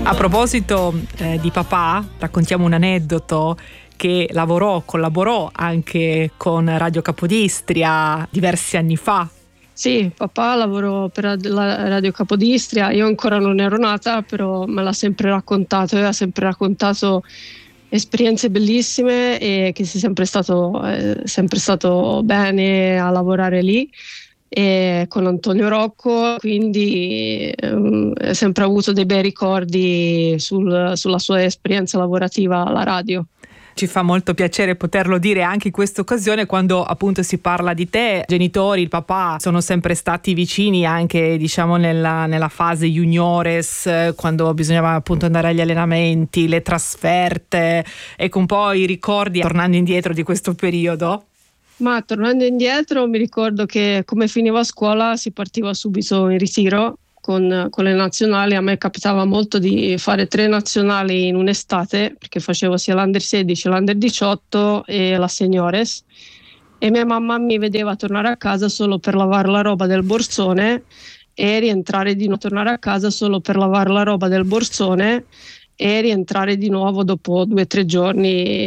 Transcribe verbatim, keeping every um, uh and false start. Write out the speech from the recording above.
A proposito eh, di papà, raccontiamo un aneddoto che lavorò, collaborò anche con Radio Capodistria diversi anni fa. Sì, papà lavorò per la Radio Capodistria, io ancora non ero nata, però me l'ha sempre raccontato, e ha sempre raccontato esperienze bellissime e che si è sempre stato, è sempre stato bene a lavorare lì. E con Antonio Rocco, quindi ehm, ha sempre avuto dei bei ricordi sul, sulla sua esperienza lavorativa alla radio. Ci fa molto piacere poterlo dire anche in questa occasione, quando appunto si parla di te. I genitori, il papà sono sempre stati vicini anche, diciamo, nella, nella fase juniores, quando bisognava appunto andare agli allenamenti, le trasferte. Ecco un po' i ricordi tornando indietro di questo periodo. Ma tornando indietro mi ricordo che come finiva scuola si partiva subito in ritiro con, con le nazionali. A me capitava molto di fare tre nazionali in un'estate, perché facevo sia l'Under sedici, l'Under diciotto e la Seniores, e mia mamma mi vedeva tornare a casa solo per lavare la roba del borsone e rientrare di nuovo, tornare a casa solo per lavare la roba del borsone e rientrare di nuovo dopo due o tre giorni